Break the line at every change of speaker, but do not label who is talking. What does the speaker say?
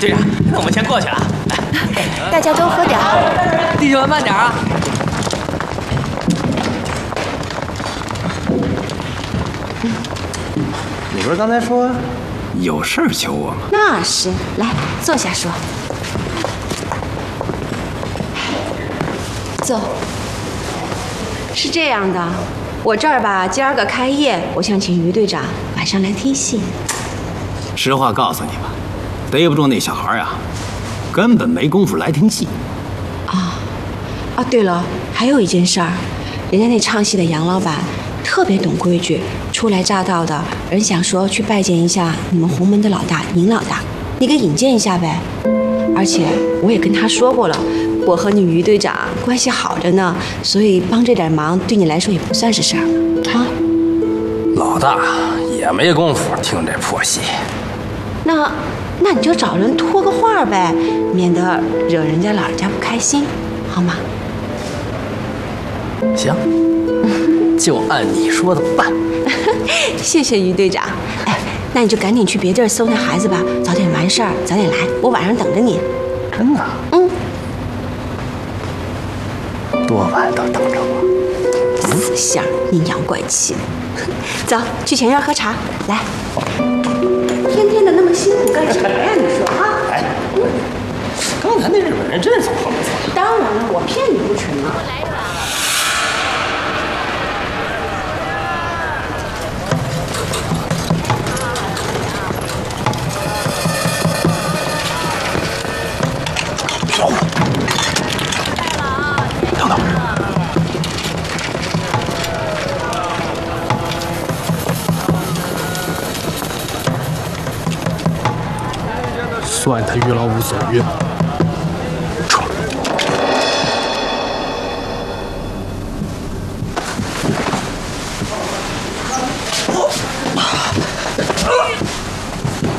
队长，那我们先过去啊。
大家多喝点儿。
弟兄们慢点啊！
你不是刚才说有事儿求我吗？
那是，来坐下说。坐。是这样的，我这儿吧，今儿个开业，我想请于队长晚上来听戏。
实话告诉你吧，逮不住那小孩啊，根本没工夫来听戏。
对了，还有一件事儿，人家那唱戏的杨老板特别懂规矩，初来乍到的人想说去拜见一下你们洪门的老大宁老大，你给引荐一下呗。而且我也跟他说过了，我和你于队长关系好着呢，所以帮这点忙对你来说也不算是事儿啊。
老大也没工夫听这破戏。
那你就找人托个话呗，免得惹人家老人家不开心，好吗？
行，就按你说的办。
谢谢于队长。哎，那你就赶紧去别地儿搜那孩子吧，早点完事儿，早点来，我晚上等着你。
真的？
嗯。
多晚都等着我？
死相，阴阳怪气。走去前院喝茶，来。天天的那么辛苦干什么呀？你说啊？
哎，刚才那日本人真从后面走。
当然了，我骗你不成吗？
等等。
算他于老无所约。